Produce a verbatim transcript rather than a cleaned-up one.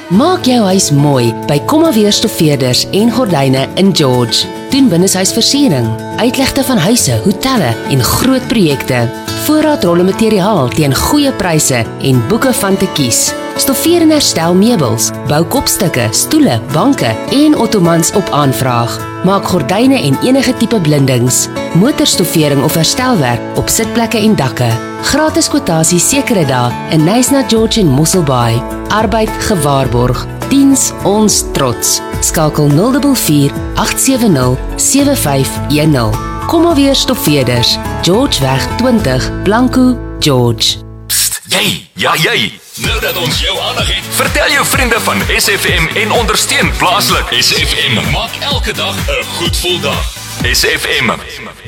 Maak jou huis mooi by Kommaweer Stoffeerders en Gordyne in George. Doen binnenshuisversiering, uitlegte van huise, hotelle en groot projekte. Voorraadrolle materiaal teen goeie pryse en boeke van te kies. Stoffeer en herstel meubels, bou kopstukke, stoele, banke en ottomans op aanvraag. Maak gordyne en enige tipe blindings, motorstoffering of herstelwerk op sitplekke en dakke. Gratis kwotasie sekere dae in Nyasna, George en Mosselbaai. Arbeid gewaarborg. Diens ons trots. Skakel nul vier vier, agt sewe nul, sewe vyf een nul. Kommaweer Stoffeerders, Georgeweg twintig, Blanco, George. Psst, jy, ja jy. Nou dat ons jou aandag het, vertel jou vriende van S F M en ondersteun plaaslik. S F M maak elke dag 'n goed gevoel dag. S F M.